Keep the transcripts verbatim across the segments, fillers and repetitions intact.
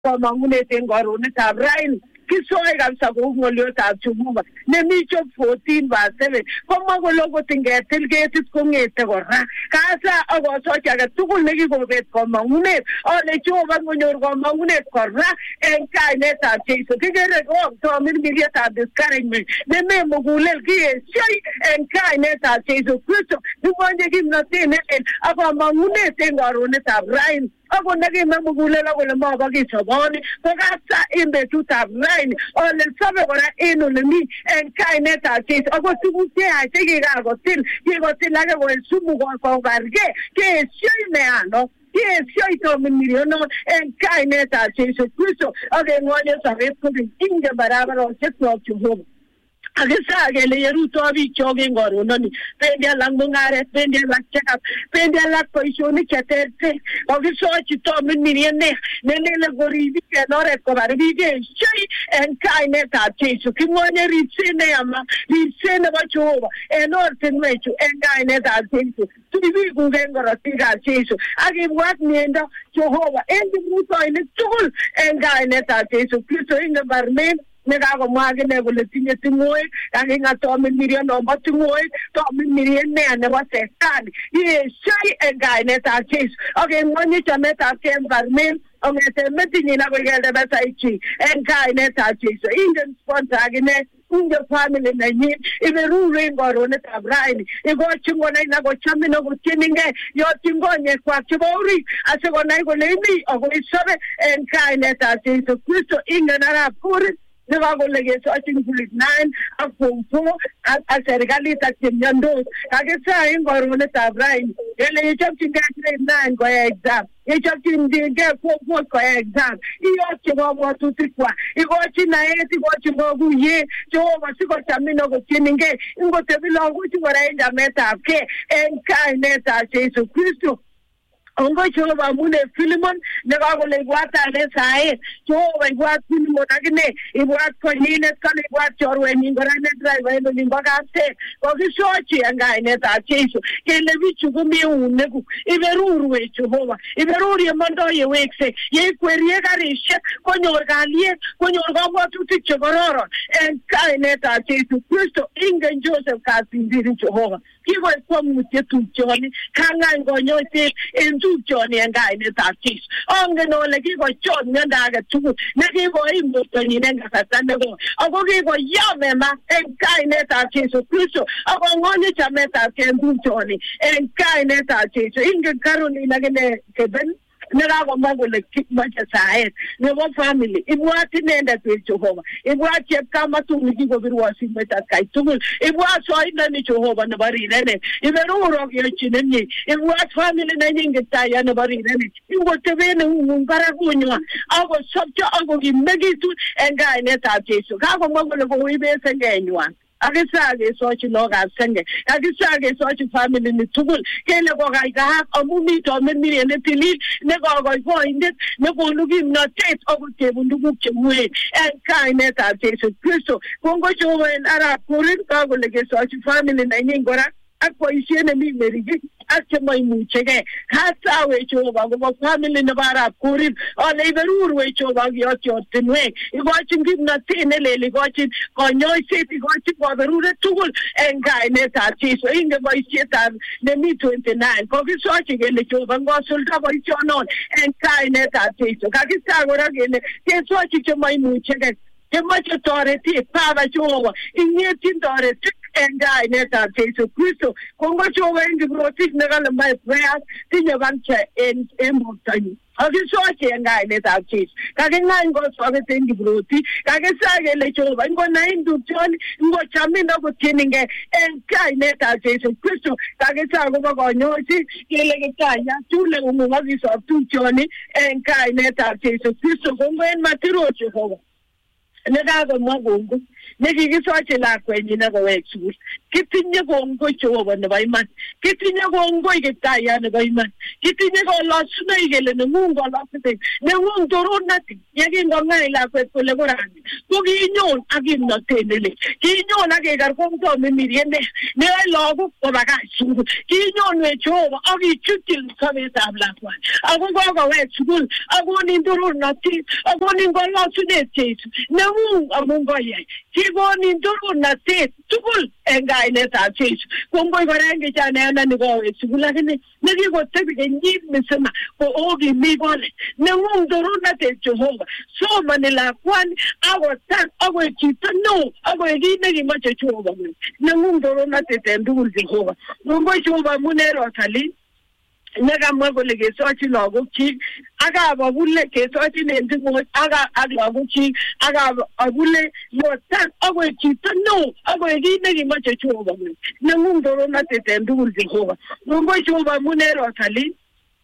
komangunet eng karonetab raini. Kisoe kabisa kou ng'oliotab Jehova nemi Job fourteen verse seven komwa kole okot ingetil ketit kong'ete kora. Kasa akosochi age tugul nekikobet komang'unet ale Jehova ngonyor komang'unet kora eng kainetab Jeiso. Kikere tamirmirietab discouragement neme mugulel kiesioi eng kainetab Jeiso Kristo. Nikonye kimnotet nelel ak komang'unet eng karonetab raini. Ako nekime mugulel akole mabakisoboni kokasa eng betutab raini ole sobe kora eng ole mi eng kainetab Jeiso. Ako tuguk cheyach chekikakotil kikotil ake koek sumu kobargei keesioi neano keesioi tamirmiriono eng kainetab Jeiso Kristo ak keng'onye sobet kobun ingen barabarosiek kwok Jehova. Akisa kele yeruto biik chok eng karononi bendi alak mung'aret bendi alak chekap bendi alak boisionik cheterter kokisochi tamirmiriet ne nelele korib biik en oret kobar biik keesioi eng kainetab Jeiso. King'onye ripset neyama ripset nebo Jehova en ortinwechu eng kainetab Jeiso. Tui biikuk eng korotikab Jeiso akibwat miendo Jehova eng kiprutoinik tugul eng kainetab Jeiso Kristo. Ingen barmen nekakomwa akine kole tinye tung'oek kaking'at tamirmiriet nombo tung'oek tamirmiriet neya nebo serikali yeesioi eng kainetab Jeiso ak keng'onye chametabgei eng barmen ong'ete metinyin akoi keldebesaichi eng kainetab Jeiso. Ingen sponsor akine ingen family nenyin iberuru eng karonetab raini ikochin konai nakochamin akotieningei yotyin konyekwak chebo orit asikonai kole imi ako isobe eng kainetab Jeiso Kristo. Ingen arap kurit nekakole kesochin grade nine ak form four ak serikalit ak chemiondos kakisa eng karonetab raini kele yechopchingei grade nine koyai exam yechopchingei form four koyai exam iyokyi kabwatutikwak ikochin naet ikochin kokuyet Jehova sikochamin akotieningei ngotebi lagochu kora eng chametabgei eng kainetab Jeiso Kristo. Ongo Jehova amune Philemon nekakole ibwatane saet Jehova ibwat Philemon akine ibwat konyinet kale ibwat chorwenyin kora ne driver en olimbo kapset kokisochi eng kainetab Jeiso kele bichu komi eunekuk iberurwech Jehova iberur yemondoi yewekse yeikwerie karisiek konyor kalyet konyor kabwatutik chekororon eng kainetab Jeiso Kristo. Ingen Joseph Kasimbiri Jehova kikoek kwang'utiet tupchoni kang'any konyoiset eng tupchoni eng kainetab Jeiso. Ongen ole kikochot miondo age tugul nekikoim bortonyin eng kasarta nekoi ako kikoyam ema eng kainetab Jeiso Kristo akong'onye chametabgei eng tupchoni eng kainetab Jeiso. Ingen Caroline akine Keben nekakomwa kole kimoche saet nebo family ibwat inendet wech Jehova ibwat chepkamatut nekikobirwo simet atkai tugul ibwat soindoni Jehova nebo rirenet iberurok yochi nemie ibwat family nenyin Kiptaya nebo rirenet ingoteben eung'ung barakunywa akosopcho akokimekitu eng kainetab Jeiso. Kakomwa kole koibet sengenywan akisa kesochi logab senge akisa kesochi family ni tugul kele kokaikaak amu mi tamirmiriet netilil nekokoikoindet nekonu kimnotet akot kebun tuguk chemuen eng kainetab Jeiso Kristo. Kongo Jehova en arap kurit kakole kesochi family nenyin kora ak boisiet nemi meriki ak chemaimuchegei. Kasawech Jehova kobo family nebo arap kurit ole iberurwech Jehova kiyotyi ortinwek ikochin kimnotet nelel ikochin konyoiset ikochin koberuret tugul eng kainetab Jeiso. Ingen boisietab nemi twenty-nine kokisochi kele Jehova ngosulda boisionon eng kainetab Jeiso. Kakisa kora kele kesochi chemaimuchegei chemoche toretet Baba Jehova ing'etyin toretet eng kainetab Jeiso Kristo. Kongo Jehova eng kiprotik nekale my prayers tinye bancha en bortonyin akisochi eng kainetab Jeiso. Kaking'any koswakit eng kiproti kakisa kele Jehova ngonai tupchoni ngochamin akotieningei eng kainetab Jeiso Kristo. Kakisa kobo konyoiset kele Kiptaya tule ung'ung akisop tupchoni eng kainetab Jeiso Kristo. Kongo en matiro Jehova nekakomwa kongo nekikisochi lakwenyin akowek sukul kitinye kongoi Jehova nebo iman, kitinye kongoi Kiptayat nebo iman, kitinye kolosunoik kele nengung kolosute, nengung torornatik, yekingong'ai lakwet kole korani, ko kinyon ak kimnotet nele, kinyon ak keker kongto memirie ne, neyoe lagok kobakach sukul, kinyon we Jehova ak ichutyi sobetab lakwani, ako kokowek sukul, akonin torornatet, akonin kolosunet Jesu, nengung amun koyai, kikonin torornatet tugul en kainetab Jesu. Kongoi kora en kijanayandet nikowek sukul akine nekikotebi kenyit misima ko okimi kole nengung torornatet Jehova, somani lakwani akotar akoik chito neo akoik kit nekimoche Jehova, nengung torornatet en tugul Jehova. Kongoi Jehova amun en Rosalie nekamwa kole kesochi lagokchik akabakule kesochin en tung'ot ak lagokchik akabakule yotar akoik chito neo akoik kit nekimoche Jehova, nengung torornatet en tugul Jehova. Kongoi Jehova amun en Rosalie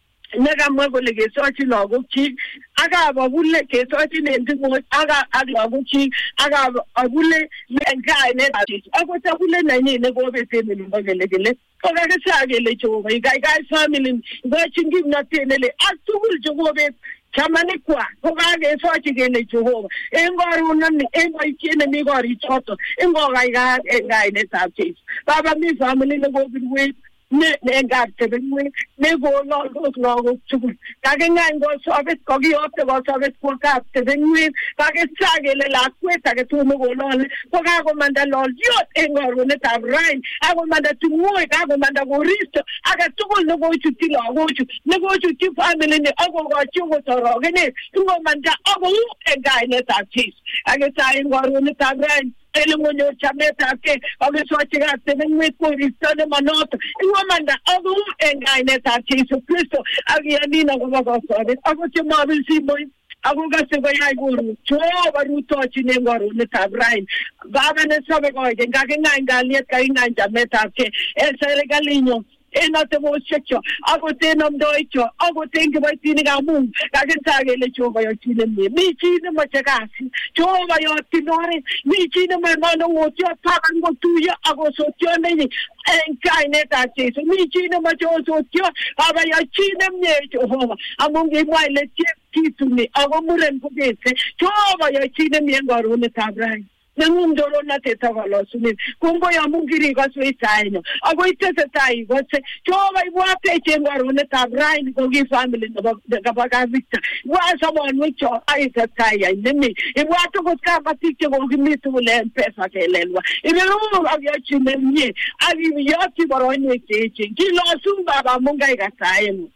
nekamwa kole kesochi lagokchik akabakule kesochin en tung'ot ak lagokchik akabakule en kainetab Jesu akot akule nenyin nekobeten olimbo kele kele kokakisa kele Jehova ikaikai family ngochin kimnotet nele ak tugul chekobet chamanikwa kokakesochi kele Jehova en korunoni en boisiet nemi korichoto en kokaikai en kainetab Jesu. Baba mi family nekobirwech ne engap tebengwe ne golol dos lagok tugul kakeng'any kosobet kokiyokte kosobet kwo kap tebengwe kakesagele lakwet agetugul nekolole kokakomanda lolyot en korunetab raini akomanda tung'wek akomanda koristo agetugul nekochutyi lagochu nekochutyi family ni akokochi kotorogenet ngomanda akou en kainetab Jesu akesa en korunetab raini ele ngonyor chametabgei akesochi kap tebengwe koristo nemanoto ingomanda akou en kainetab Jesu Kristo akiyanin akobo kosobet akot chemabir simoit ako kase koyai koru Jehova rutochin en korunetab raini baba nesobe koigeny kaking'any kalyet kaking'any chametabgei en serikalinyo en atebosiekcho akot en amdoikcho akot en kiboitinikab Mungu kakisa kele Jehova yochi nemie mi chi nemoche kasi Jehova yotyin oret mi chi nemoche ng'otiot taban kotuiyo akosotyo nenyin en kainetab Jesu mi chi nemoche osotyo baba yochi nemie Jehova amun kimwa ile kituni ako muren kokese Jehova yochi nemie en korunetab raini nengung torornatet ak kalosunet kongoi amun kirikoswech saenyo ako itesetai ikose Jehova ibwatech en korunetab raini ko ki family nebo Victor ibwat sobonwekcho ak itesetai yai nemie ibwat okot kabatik chekokimi tugul en pesa kelelwa ibirur ak yochi nemie ak iyotyi boroinwek cheechen kilosun baba amun kaikas saenyo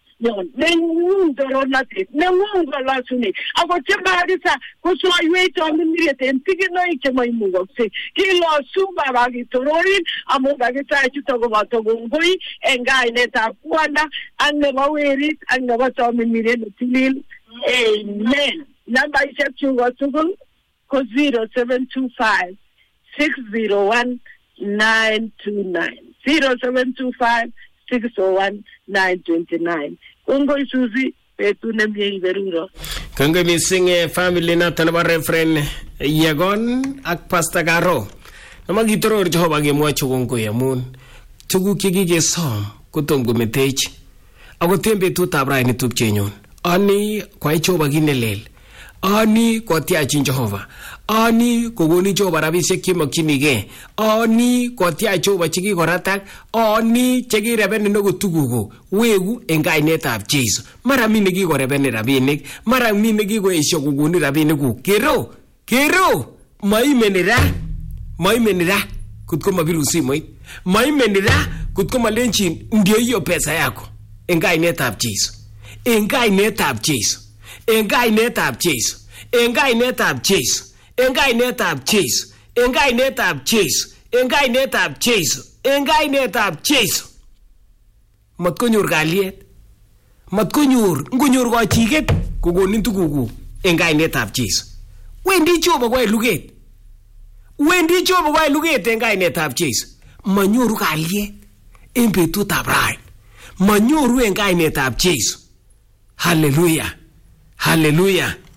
nengung torornatet nengung kalosunet ako chemakisa kosoiwech chomiriet en tikinoik chemoimukoksei kilosu baba kitororin amun kakisa chuto koboto kongoi en kainetab kwanda ak nebo werit ak nebo chomiriet netilil. Amen. Nambaishek chu ko tugul ko zero seven two five six zero one nine two nine zero seven two five six zero one nine two nine. Kongoi Suzy betu nemie iberuro. Kongoi mising family nato nebo Reverend Yegon ak Pastor Karo. Namakitoror Jehova kemwochi kongoi amun tuguk chekikesom kotom kometech akot en betutab raini tupchenyun. Ani kwai Jehova kit nelel. Ani kotiachin Jehova. Ani kokoni Jehova rabisiek chemokyinigei. Ani kotiach Jehova chekikoratak. Ani chekirebeni neko tuguko wegu en kainetab Jesu. Mara mi nekikorebeni rabinik, mara mi nekikoesio kokoni rabinikuk. Kero, kero, maimeni ra, maimeni ra kutko mabiru simoit. Maimeni ra kutko malenjin ndio hiyo pesa yako en kainetab Jesu. En kainetab Jesu. En kainetab Jesu. En kainetab Jesu. En kainetab Jesu. En kainetab Jesu. En kainetab Jesu. En kainetab Jesu. Matkonyor kalyet. Matkonyor, ngonyor kochiket kokonin tugukuk en kainetab Jesu. Wendi Jehova koyai luget. Wendi Jehova koyai luget en kainetab Jesu. Manyoru kalyet en betutab raini. Manyoru en kainetab Jesu. Hallelujah. Hallelujah.